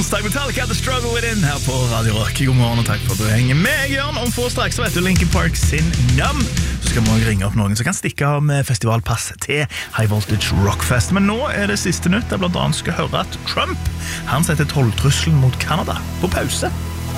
Metallica, The Struggle Within her på Radio Rock. God morgen og takk for at du henger med, Jørn. Om få straks så vet du Linkin Park sin Numb. Så skal vi også ringe opp noen som kan stikke av med festivalpass til High Voltage Rockfest. Men nå det siste nytt der blant annet skal høre at Trump, han setter tolltrusselen mot Canada på pause.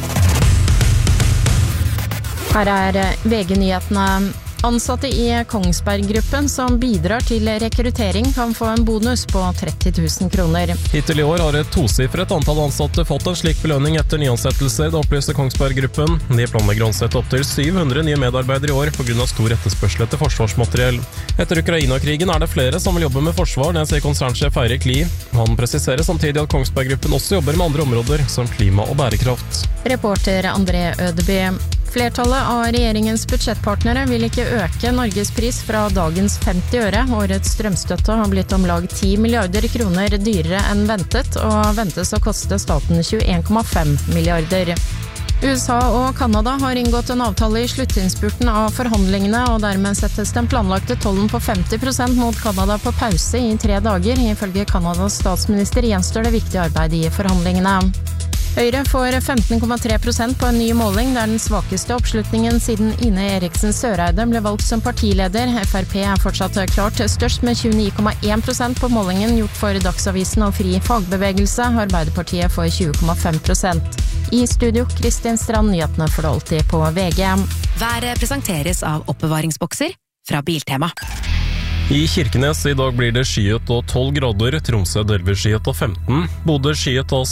Her VG-nyhetene. Ansatte i Kongsberg-gruppen som bidrar til rekruttering kan få en bonus på 30 000 kroner. Hittil i år har et tosifret antall ansatte fått en slik belønning etter nyansettelser, det opplyser Kongsberg-gruppen. De planlegger å ansette opp til 700 nye medarbeidere i år på grunn av stor etterspørsel etter forsvarsmateriell. Etter Ukraina-krigen det flere som vil jobbe med forsvar, det sier konsernsjef Eirik Lie. Han presiserer samtidig at Kongsberg-gruppen også jobber med andre områder, som klima og bærekraft. Reporter André Ødeby. Flertallet av regjeringens budsjettpartnere vil ikke øke Norges pris fra dagens 50 øre. Årets strømstøtte har blitt om lag 10 milliarder kroner dyrere enn ventet, og ventes å koste staten 21,5 milliarder. USA og Kanada har inngått en avtale i sluttinnspurten av forhandlingene, og dermed settes den planlagte tollen på 50% mot Kanada på pause i 3 dager. Ifølge Kanadas statsminister gjenstår det viktige arbeid i forhandlingene. Høyre får 15,3% på en ny måling, der den svakeste oppslutningen siden Ine Eriksen Søreide ble valgt som partileder. FrP fortsatt klart størst med 29,1% på målingen gjort for Dagsavisen og Fri Fagbevegelse. Arbeiderpartiet får 20,5%. I studio, Kristin Strand, nyhetene for alltid på VG. Været presenteres av oppbevaringsbokser fra Biltema. I Kirkenes i dag blir det skyet og 12 grader, Tromsø delvis skyet og 15, Bodø skyet og